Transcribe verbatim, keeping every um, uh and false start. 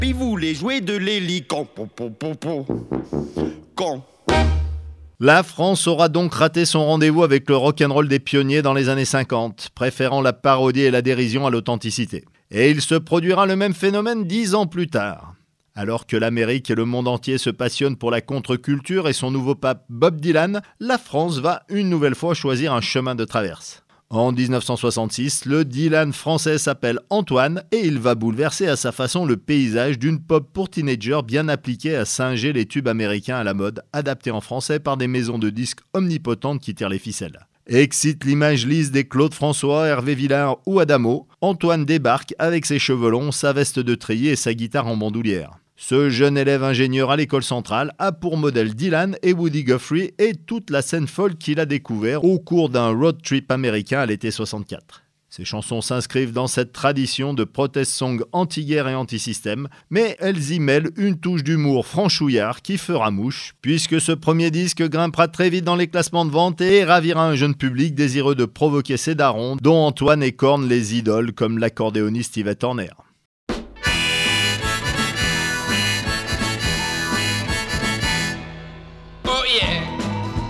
Il voulait jouer de l'hélicon. Con. La France aura donc raté son rendez-vous avec le rock'n'roll des pionniers dans les années cinquante, préférant la parodie et la dérision à l'authenticité. Et il se produira le même phénomène dix ans plus tard. Alors que l'Amérique et le monde entier se passionnent pour la contre-culture et son nouveau pape Bob Dylan, la France va une nouvelle fois choisir un chemin de traverse. En dix-neuf cent soixante-six, le Dylan français s'appelle Antoine et il va bouleverser à sa façon le paysage d'une pop pour teenagers bien appliquée à singer les tubes américains à la mode, adaptés en français par des maisons de disques omnipotentes qui tirent les ficelles. Excite l'image lisse des Claude François, Hervé Villard ou Adamo, Antoine débarque avec ses cheveux longs, sa veste de treillis et sa guitare en bandoulière. Ce jeune élève ingénieur à l'école centrale a pour modèle Dylan et Woody Guthrie et toute la scène folk qu'il a découvert au cours d'un road trip américain à l'été soixante-quatre. Ces chansons s'inscrivent dans cette tradition de protest song anti-guerre et anti-système, mais elles y mêlent une touche d'humour franchouillard qui fera mouche, puisque ce premier disque grimpera très vite dans les classements de vente et ravira un jeune public désireux de provoquer ses darons, dont Antoine écorne les idoles comme l'accordéoniste Yvette Horner.